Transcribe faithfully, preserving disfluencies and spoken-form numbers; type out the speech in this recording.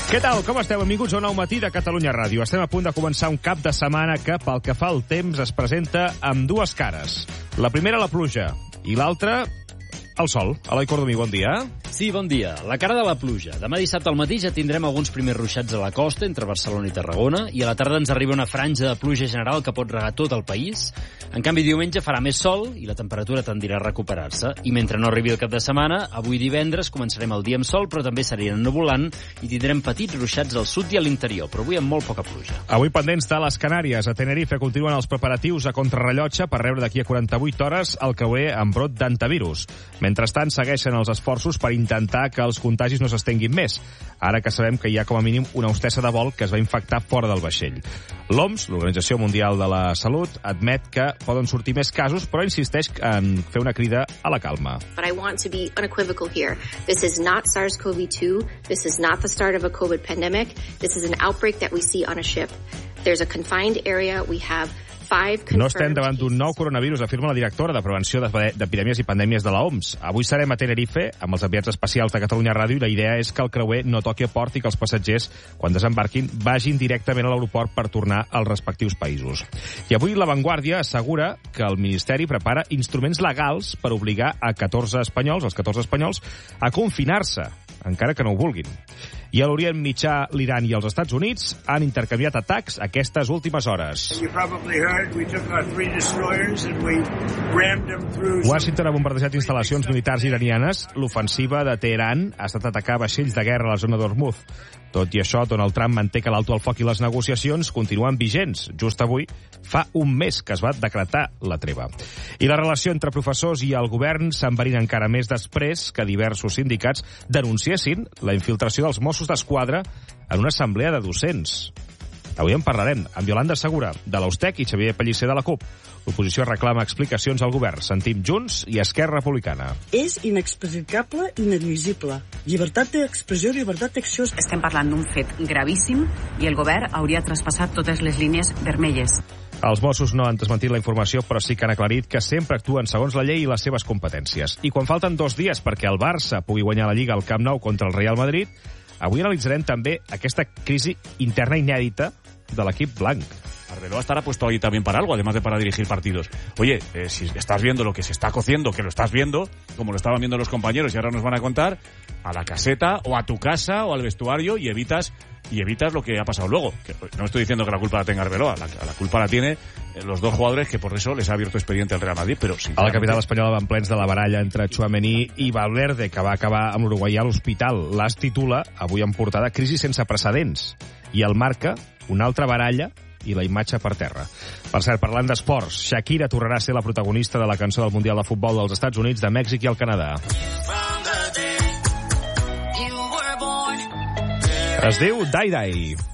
Què tal? Com esteu? Benvinguts a un nou matí de Catalunya Ràdio. Estem a punt de començar un cap de setmana que, pel que fa al temps, es presenta amb dues cares. La primera, la pluja, i l'altra, el sol. Eloi Cordomí, bon dia. Sí, bon dia. La cara de la pluja. Demà dissabte al matí ja tindrem alguns primers ruixats a la costa, entre Barcelona i Tarragona, i a la tarda ens arriba una franja de pluja general que pot regar tot el país. En canvi, diumenge farà més sol i la temperatura tendirà a recuperar-se. I mentre no arribi el cap de setmana, avui divendres començarem el dia amb sol, però també s'anirà ennuvolant i tindrem petits ruixats al sud i a l'interior, però avui amb molt poca pluja. Avui pendents de les Canàries. A Tenerife continuen els preparatius a contrarrellotge per rebre d'aquí a quaranta-vuit hores el creuer amb brot d'antivirus. Mentrestant, segueixen els esforços per intentar que els contagis no s'estenguin més, ara que sabem que hi ha com a mínim una hostessa de vol que es va infectar fora del vaixell. L'O M S, l'Organització Mundial de la Salut, admet que poden sortir més casos, però insisteix en fer una crida a la calma. But I want to be unequivocal here. This is not SARS CoV two. This is not the start of a COVID pandemic. This is an outbreak that we see on a ship. There's a confined area. We have No estem davant d'un nou coronavirus, afirma la directora de Prevenció d'Epidèmies i Pandèmies de la O M S. Avui serem a Tenerife amb els enviats especials de Catalunya Ràdio i la idea és que el creuer no toqui a port i que els passatgers, quan desembarquin, vagin directament a l'aeroport per tornar als respectius països. I avui La Vanguardia assegura que el Ministeri prepara instruments legals per obligar a catorze espanyols, els catorze espanyols, a confinar-se, encara que no ho vulguin. I a l'Orient Mitjà, l'Iran i els Estats Units han intercanviat atacs aquestes últimes hores. Washington ha bombardejat instal·lacions militars iranianes. L'ofensiva de Teheran ha estat atacar vaixells de guerra a la zona d'Hormuz. Tot i això, Donald Trump manté que l'alto al foc i les negociacions continuen vigents. Just avui fa un mes que es va decretar la treva. I la relació entre professors i el govern s'enverina encara més després que diversos sindicats denunciessin la infiltració dels Mossos d'Esquadra en una assemblea de docents. Avui en parlarem amb Yolanda Segura, de l'Austec, i Xavier Pellicer, de la CUP. L'oposició reclama explicacions al govern. Sentim Junts i Esquerra Republicana. És inexplicable i inadmissible. Llibertat d'expressió, llibertat d'acció. Estem parlant d'un fet gravíssim i el govern hauria traspassat totes les línies vermelles. Els Mossos no han desmentit la informació, però sí que han aclarit que sempre actuen segons la llei i les seves competències. I quan falten dos dies perquè el Barça pugui guanyar la Lliga al Camp Nou contra el Real Madrid, avui analitzarem també aquesta crisi interna inèdita de l'equip blanc. Arbeloa estará puesto ahí también para algo, además de para dirigir partidos. Oye, eh, si estás viendo lo que se está cociendo, que lo estás viendo, como lo estaban viendo los compañeros y ahora nos van a contar, a la caseta o a tu casa o al vestuario y evitas y evitas lo que ha pasado luego. Que no estoy diciendo que la culpa la tenga Arbeloa, la, la culpa la tiene los dos jugadores que por eso les ha abierto expediente al Real Madrid, però sí. A la capital espanyola van plens de la baralla entre Tchouaméni i Valverde, que va acabar amb l'uruguaià a l'hospital. L'As titula, avui en portada, crisi sense precedents, i el Marca, una altra baralla i la imatge per terra. Per cert, parlant d'esports, Shakira tornarà a ser la protagonista de la cançó del Mundial de Futbol dels Estats Units, de Mèxic i el Canadà. Es diu Die Die.